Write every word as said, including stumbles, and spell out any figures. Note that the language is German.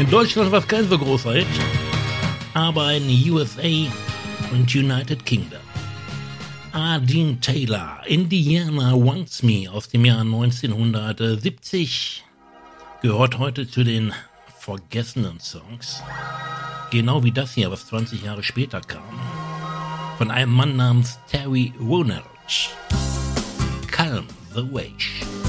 In Deutschland war es kein so großer Hit, aber in U S A und United Kingdom. A. Dean Taylor, Indiana Wants Me aus dem Jahr neunzehnhundertsiebzig, gehört heute zu den vergessenen Songs. Genau wie das hier, was zwanzig Jahre später kam. Von einem Mann namens Terry Woolner. Calm the Wave.